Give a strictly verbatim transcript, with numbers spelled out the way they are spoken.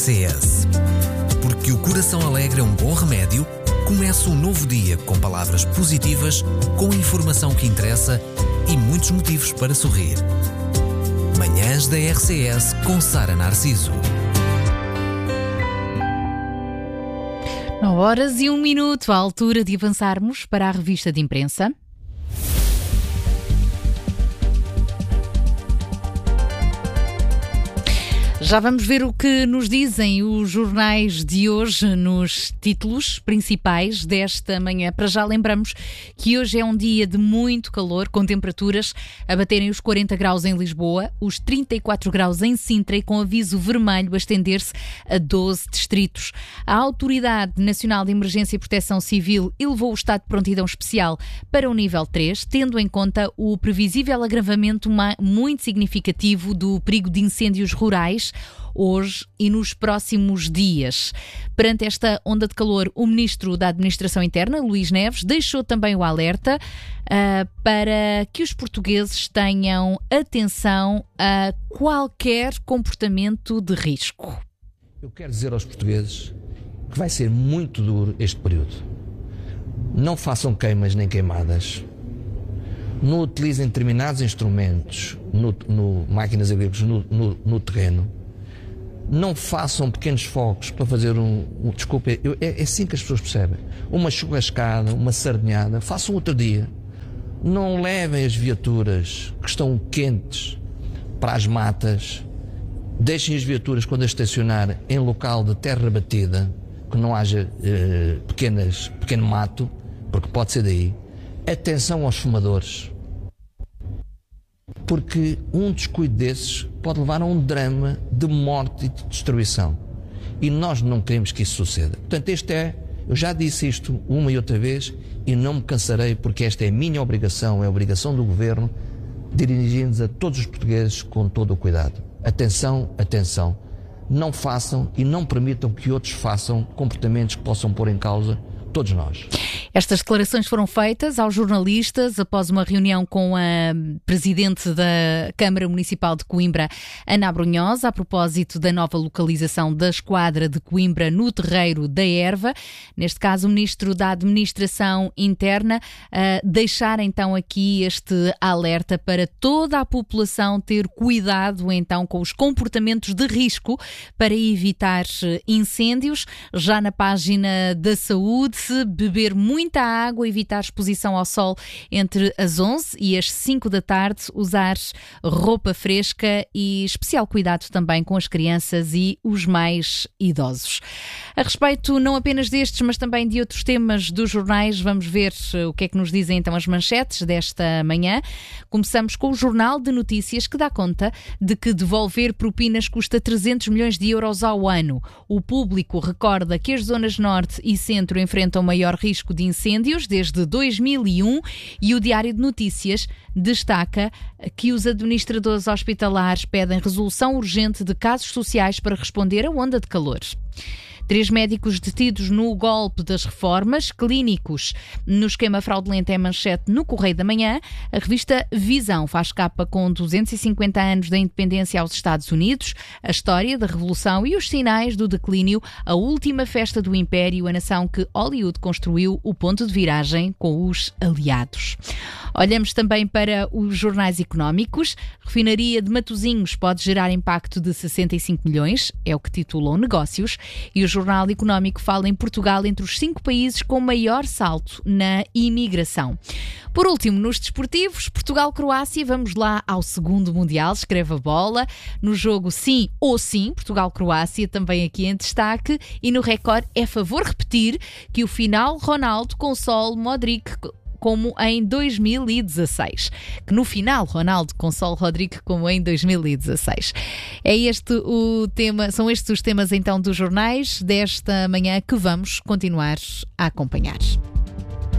C S. Porque o coração alegre é um bom remédio, começa um novo dia com palavras positivas, com informação que interessa e muitos motivos para sorrir. Manhãs da R C S com Sara Narciso. nove horas e um minuto, à altura de avançarmos para a revista de imprensa. Já vamos ver o que nos dizem os jornais de hoje nos títulos principais desta manhã. Para já lembramos que hoje é um dia de muito calor, com temperaturas a baterem os quarenta graus em Lisboa, os trinta e quatro graus em Sintra e com aviso vermelho a estender-se a doze distritos. A Autoridade Nacional de Emergência e Proteção Civil elevou o estado de prontidão especial para o nível três, tendo em conta o previsível agravamento muito significativo do perigo de incêndios rurais hoje e nos próximos dias. Perante esta onda de calor, o Ministro da Administração Interna, Luís Neves, deixou também o alerta uh, para que os portugueses tenham atenção a qualquer comportamento de risco. Eu quero dizer aos portugueses que vai ser muito duro este período. Não façam queimas nem queimadas. Não utilizem determinados instrumentos, no, no, máquinas agrícolas, no, no, no terreno. Não façam pequenos fogos para fazer um... um desculpe, eu, é, é assim que as pessoas percebem. Uma churrascada, uma sardinhada, façam outro dia. Não levem as viaturas que estão quentes para as matas. Deixem as viaturas, quando as estacionar, em local de terra batida, que não haja eh, pequenas, pequeno mato, porque pode ser daí. Atenção aos fumadores. Porque um descuido desses pode levar a um drama de morte e de destruição. E nós não queremos que isso suceda. Portanto, este é, eu já disse isto uma e outra vez e não me cansarei, porque esta é a minha obrigação, é a obrigação do Governo, dirigir-nos a todos os portugueses com todo o cuidado. Atenção, atenção. Não façam e não permitam que outros façam comportamentos que possam pôr em causa todos nós. Estas declarações foram feitas aos jornalistas após uma reunião com a Presidente da Câmara Municipal de Coimbra, Ana Abrunhosa, a propósito da nova localização da Esquadra de Coimbra no terreiro da Erva. Neste caso, o Ministro da Administração Interna uh, deixar então aqui este alerta para toda a população ter cuidado então com os comportamentos de risco para evitar incêndios. Já na página da saúde, beber muito muita água, evitar exposição ao sol entre as onze e as cinco da tarde, usar roupa fresca e especial cuidado também com as crianças e os mais idosos. A respeito não apenas destes, mas também de outros temas dos jornais, vamos ver o que é que nos dizem então as manchetes desta manhã. Começamos com o Jornal de Notícias, que dá conta de que devolver propinas custa trezentos milhões de euros ao ano. O Público recorda que as zonas norte e centro enfrentam maior risco de incêndios desde dois mil e um e o Diário de Notícias destaca que os administradores hospitalares pedem resolução urgente de casos sociais para responder à onda de calor. Três médicos detidos no golpe das reformas, clínicos no esquema fraudulento é manchete no Correio da Manhã. A revista Visão faz capa com duzentos e cinquenta anos da independência aos Estados Unidos, a história da Revolução e os sinais do declínio, a última festa do Império, a nação que Hollywood construiu o ponto de viragem com os aliados. Olhamos também para os jornais económicos. Refinaria de Matosinhos pode gerar impacto de sessenta e cinco milhões, é o que titulam Negócios, e o Jornal Económico fala em Portugal entre os cinco países com maior salto na imigração. Por último, nos desportivos, Portugal-Croácia, vamos lá ao segundo Mundial, escreve a bola. No jogo sim ou sim, Portugal-Croácia também aqui em destaque, e no Record é favor repetir que o final Ronaldo console Modric como em dois mil e dezasseis. Que no final, Ronaldo console Rodrigo como em dois mil e dezasseis. É este o tema, são estes os temas então dos jornais desta manhã que vamos continuar a acompanhar.